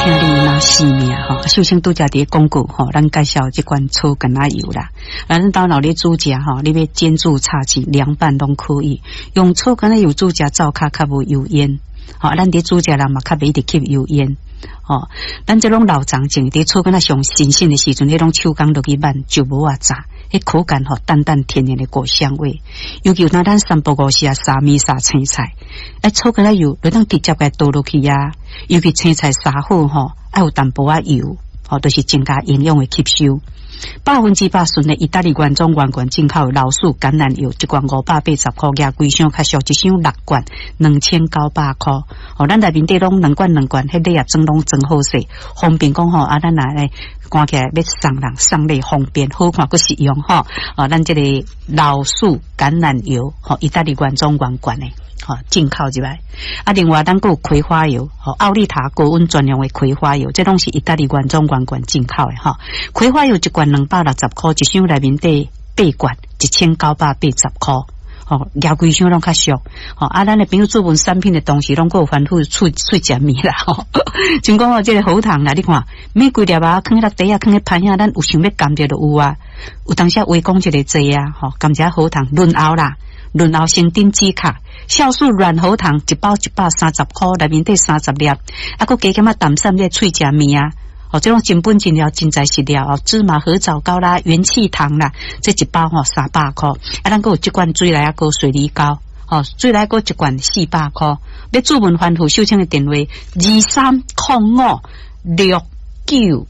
听你那细命哈，首先拄则伫广告吼，咱介绍这款草根仔油啦。咱到脑里煮食吼，你要煎煮炒起凉拌拢可以。用草根仔油煮食灶较无油烟，吼，咱伫煮食人嘛较袂直吸油烟。哦，咱这种老长种伫草根仔上新鲜的时阵，迄种手工落去焖就无啊炸，迄口感吼淡淡甜甜的果香味。尤其那咱三不五时啊，沙米沙青菜，草根仔油你当直接给倒落去啊。尤其青菜沙好吼，爱有淡薄仔油，吼，都是增加营养的吸收。100%纯的意大利原装原罐进口老树橄榄油，一罐580块，价贵箱较俗，一箱6罐2900块。哦，咱内面底拢2罐，迄个也装拢真好势，方便讲吼，咱来赶起来要送人送礼方便，好看佫实用吼。咱这个老树橄榄油，吼，意大利原装原罐的。进口之外，另外咱还有葵花油，奥利塔高温专用的葵花油，这拢是意大利原装原罐进口的哈。葵花油一罐260块，一箱内面底8罐1980块。牙龟箱拢较俗，咱的朋友做文产品的东西，拢有反复出食面啦，像讲这个喉糖啦，你看，每几粒啊，放喺底啊，放喺盘啊，咱有想要甘蔗就有啊，有当时微讲一个剂啊，甘蔗喉糖润喉啦。润喉生丁止卡，酵素软喉糖一包130块，内面底30粒，佫加减淡散咧脆食面啊，这种真本真料真材实料芝麻合枣糕啦、元气糖啦，这一包300块，咱佫有一罐水来佫水梨膏，水来佫一罐400块，要注文欢呼秀清的电话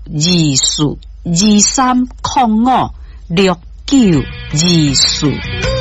23056924，23056924。